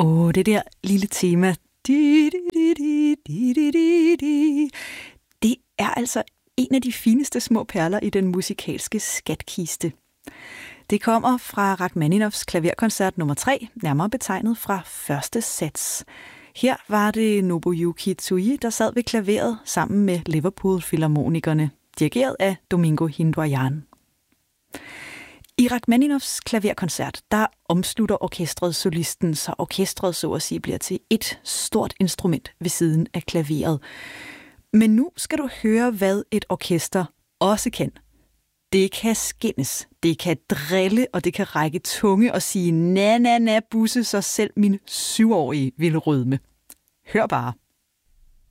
Det der lille tema, det er altså en af de fineste små perler i den musikalske skatkiste. Det kommer fra Rachmaninovs klaverkoncert nummer 3, nærmere betegnet fra første sats. Her var det Nobuyuki Tsui, der sad ved klaveret sammen med Liverpool-filharmonikerne, dirigeret af Domingo Hindroyan. I Rachmaninovs klaverkoncert, der omslutter orkestret solisten, så orkestret så at sige bliver til et stort instrument ved siden af klaveret. Men nu skal du høre, hvad et orkester også kan. Det kan skændes, det kan drille, og det kan række tunge og sige na na na busse, så selv min 7-årige ville rødme. Hør bare.